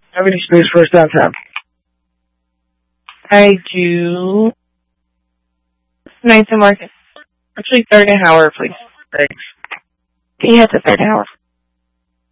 Have any space for us downtown? I do. Ninth and Market. Actually, Third and Howard, please. Thanks. Can you head to Third and Howard?